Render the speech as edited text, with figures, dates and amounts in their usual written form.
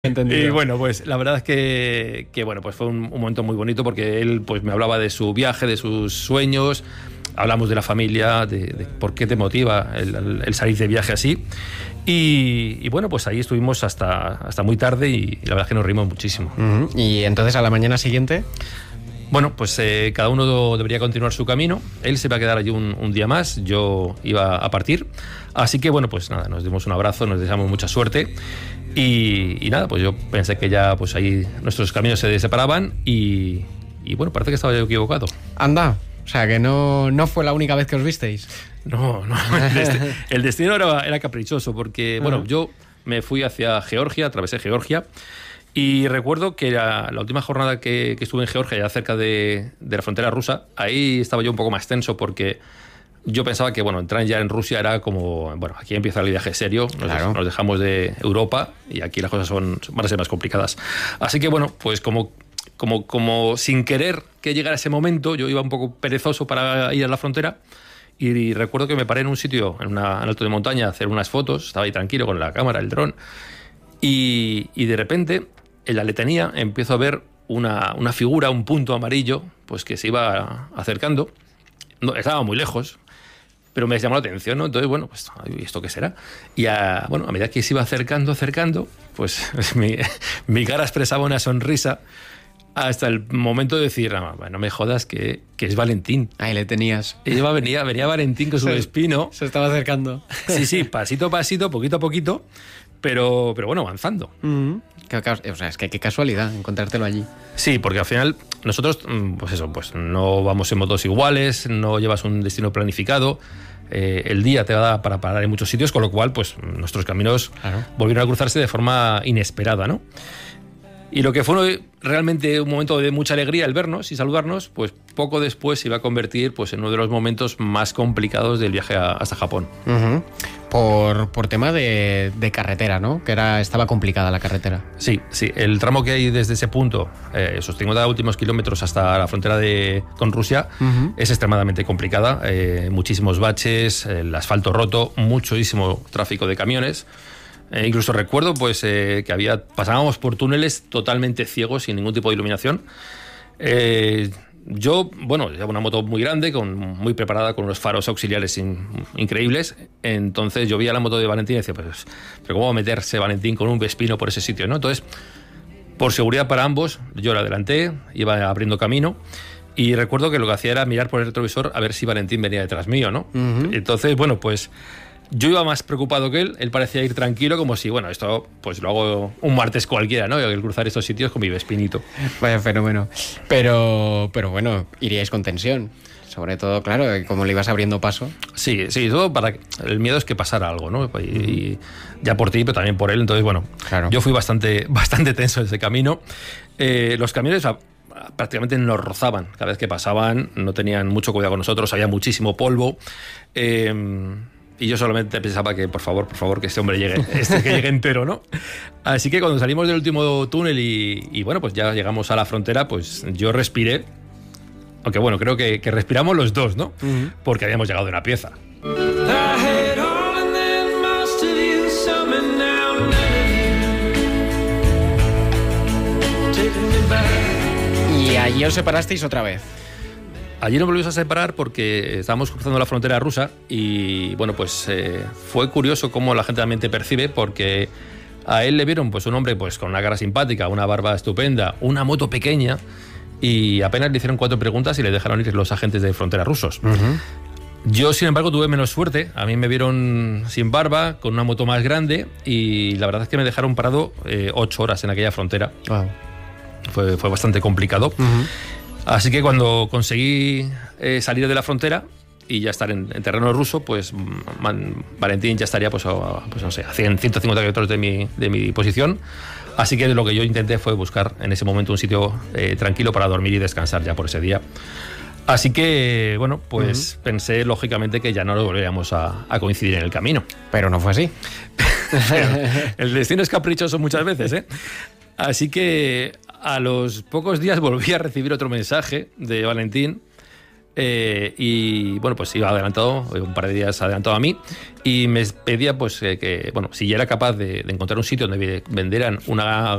Entendido. Y bueno, pues la verdad es que bueno, pues fue un momento muy bonito porque él pues me hablaba de su viaje, de sus sueños, hablamos de la familia, de por qué te motiva el salir de viaje así. Y bueno, pues ahí estuvimos hasta muy tarde y la verdad es que nos reímos muchísimo. Uh-huh. Y entonces a la mañana siguiente... Bueno, pues cada uno debería continuar su camino. Él se va a quedar allí un día más, yo iba a partir. Así que bueno, pues nada, nos dimos un abrazo, nos deseamos mucha suerte. Y nada, pues yo pensé que ya pues ahí nuestros caminos se separaban y bueno, parece que estaba yo equivocado. Anda, o sea que no fue la única vez que os visteis. No, el destino era caprichoso porque, bueno, yo me fui hacia Georgia, atravesé Georgia. Y recuerdo que la última jornada que estuve en Georgia, ya cerca de la frontera rusa, ahí estaba yo un poco más tenso porque yo pensaba que, bueno, entrar ya en Rusia era como, bueno, aquí empieza el viaje serio, nos dejamos de Europa y aquí las cosas van a ser más complicadas. Así que, bueno, pues como sin querer que llegara ese momento, yo iba un poco perezoso para ir a la frontera y recuerdo que me paré en un sitio, en alto de montaña, a hacer unas fotos, estaba ahí tranquilo con la cámara, el dron, y de repente... en la letanía empiezo a ver una figura, un punto amarillo, pues que se iba acercando. No, estaba muy lejos, pero me llamó la atención, ¿no? Entonces, bueno, pues, ¿y esto qué será? Y a medida que se iba acercando, pues mi cara expresaba una sonrisa hasta el momento de decir, no me jodas que es Valentín. Ahí le tenías. Y venía Valentín con su Vespino. Se estaba acercando. Sí, pasito a pasito, poquito a poquito, pero bueno, avanzando. Uh-huh. O sea, es que qué casualidad encontrártelo allí. Sí, porque al final nosotros, pues no vamos en motos iguales, no llevas un destino planificado, el día te da para parar en muchos sitios, con lo cual, pues nuestros caminos volvieron a cruzarse de forma inesperada, ¿no? Y lo que fue realmente un momento de mucha alegría el vernos y saludarnos, pues poco después se iba a convertir pues, en uno de los momentos más complicados del viaje hasta Japón. Uh-huh. Por tema de carretera, ¿no? Que estaba complicada la carretera. Sí. El tramo que hay desde ese punto, esos 50 últimos kilómetros hasta la frontera con Rusia, es extremadamente complicada. Muchísimos baches, el asfalto roto, muchísimo tráfico de camiones. Incluso recuerdo pues que pasábamos por túneles totalmente ciegos, sin ningún tipo de iluminación. Yo, llevo una moto muy grande, muy preparada, con unos faros auxiliares increíbles. Entonces yo veía la moto de Valentín y decía, pero ¿cómo va a meterse Valentín con un Vespino por ese sitio, ¿no? Entonces, por seguridad para ambos, yo la adelanté, iba abriendo camino. Y recuerdo que lo que hacía era mirar por el retrovisor a ver si Valentín venía detrás mío, ¿no? Uh-huh. Entonces, pues... yo iba más preocupado que él parecía ir tranquilo, como si, esto pues lo hago un martes cualquiera, ¿no? El cruzar estos sitios con mi Vespinito. Vaya fenómeno. Pero bueno, iríais con tensión. Sobre todo, claro, como le ibas abriendo paso. Sí, todo el miedo es que pasara algo, ¿no? Y ya por ti, pero también por él. Entonces, claro. Yo fui bastante tenso en ese camino. Los camiones prácticamente nos rozaban. Cada vez que pasaban no tenían mucho cuidado con nosotros, había muchísimo polvo. Y yo solamente pensaba que, por favor, que este hombre llegue entero, ¿no? Así que cuando salimos del último túnel y pues ya llegamos a la frontera, pues yo respiré. Aunque creo que respiramos los dos, ¿no? Uh-huh. Porque habíamos llegado de una pieza. Y allí os separasteis otra vez. Allí nos volvimos a separar porque estábamos cruzando la frontera rusa y, fue curioso cómo la gente también te percibe, porque a él le vieron pues un hombre pues con una cara simpática, una barba estupenda, una moto pequeña, y apenas le hicieron 4 preguntas y le dejaron ir los agentes de frontera rusos. Uh-huh. Yo, sin embargo, tuve menos suerte. A mí me vieron sin barba, con una moto más grande, y la verdad es que me dejaron parado 8 horas en aquella frontera. Wow. Fue bastante complicado. Uh-huh. Así que cuando conseguí salir de la frontera y ya estar en terreno ruso, pues Valentín ya estaría a 150 kilómetros de mi posición. Así que lo que yo intenté fue buscar en ese momento un sitio tranquilo para dormir y descansar ya por ese día. Así que, pensé lógicamente que ya no lo volveríamos a coincidir en el camino. Pero no fue así. El destino es caprichoso muchas veces, ¿eh? Así que a los pocos días volví a recibir otro mensaje de Valentín Y bueno, pues iba adelantado, un par de días adelantado a mí, y me pedía pues que, bueno, si ya era capaz de encontrar un sitio donde venderan una